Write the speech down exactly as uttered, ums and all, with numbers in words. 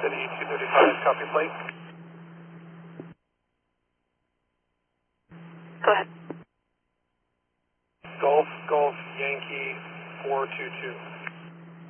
City two thirty-five, copy plate. Go ahead. Golf, Golf, Yankee four two two.